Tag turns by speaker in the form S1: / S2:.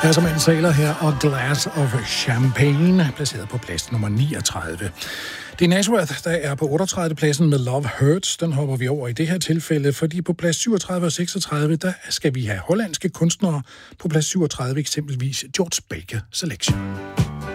S1: Her som en sailor her, og Glass of Champagne, placeret på plads nummer 39. Det er Nazareth, der er på 38. pladsen med Love Hurts. Den hopper vi over i det her tilfælde, fordi på plads 37 og 36, der skal vi have hollandske kunstnere. På plads 37 eksempelvis George Baker Selection.